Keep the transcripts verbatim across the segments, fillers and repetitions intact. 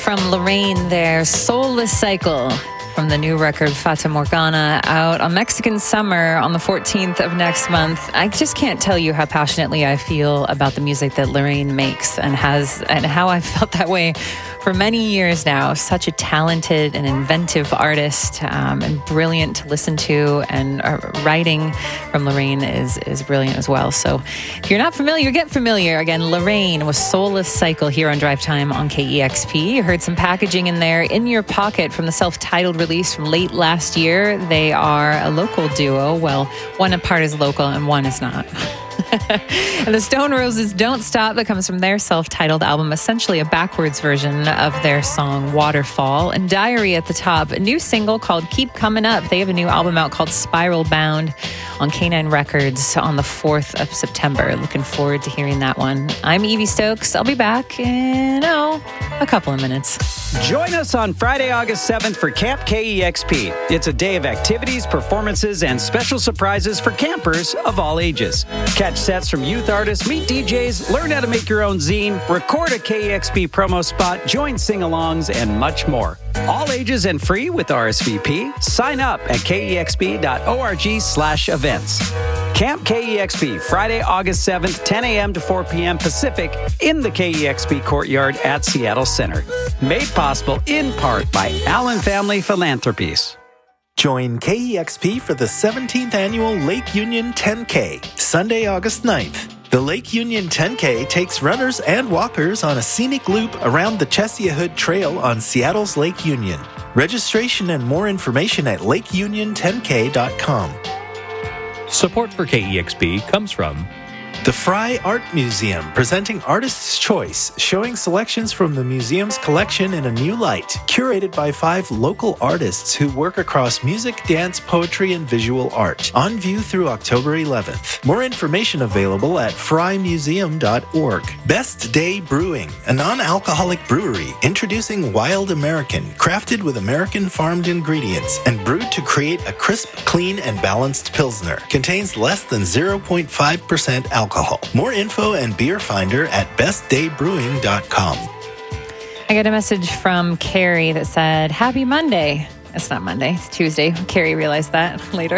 from Lorraine there, Soulless Cycle, from the new record Fata Morgana, out on Mexican Summer on the fourteenth of next month. I just can't tell you how passionately I feel about the music that Lorraine makes and has, and how I've felt that way for many years now. Such a talented and inventive artist, um, and brilliant to listen to, and uh, writing from Lorraine is, is brilliant as well. So if you're not familiar, get familiar. Again, Lorraine with Soulless Cycle here on Drive Time on K E X P. You heard some packaging in there, In Your Pocket, from the self-titled release from late last year. They are a local duo. Well, one part is local and one is not. And the Stone Roses, Don't Stop, that comes from their self-titled album, essentially a backwards version of their song Waterfall. And Diary at the top, a new single called Keep Coming Up. They have a new album out called Spiral Bound on K nine Records on the fourth of September. Looking forward to hearing that one. I'm Evie Stokes. I'll be back in, oh, a couple of minutes. Join us on Friday, August seventh for Camp K E X P. It's a day of activities, performances, and special surprises for campers of all ages. Catch sets from youth artists, meet D Js, learn how to make your own zine, record a K E X P promo spot, join sing-alongs, and much more. All ages and free with R S V P. Sign up at kexp.org slash events. Camp K E X P, Friday, August seventh, ten a.m. to four p.m. Pacific, in the K E X P courtyard at Seattle Center. Made possible in part by Allen Family Philanthropies. Join K E X P for the seventeenth Annual Lake Union ten K, Sunday, August ninth. The Lake Union ten K takes runners and walkers on a scenic loop around the Chesia Trail on Seattle's Lake Union. Registration and more information at lake union ten k dot com. Support for K E X P comes from the Fry Art Museum, presenting Artist's Choice, showing selections from the museum's collection in a new light, curated by five local artists who work across music, dance, poetry, and visual art. On view through October eleventh. More information available at fry museum dot org. Best Day Brewing, a non-alcoholic brewery introducing Wild American, crafted with American-farmed ingredients and brewed to create a crisp, clean, and balanced Pilsner. Contains less than zero point five percent alcohol. Alcohol. More info and beer finder at best day brewing dot com. I got a message from Carrie that said, Happy Monday. It's not Monday, it's Tuesday. Carrie realized that later.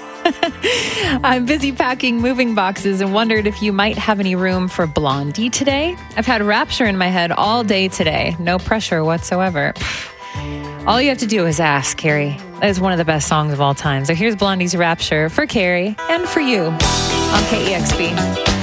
I'm busy packing moving boxes and wondered if you might have any room for Blondie today. I've had Rapture in my head all day today. No pressure whatsoever. All you have to do is ask, Carrie. That is one of the best songs of all time. So here's Blondie's Rapture for Carrie and for you on K E X P.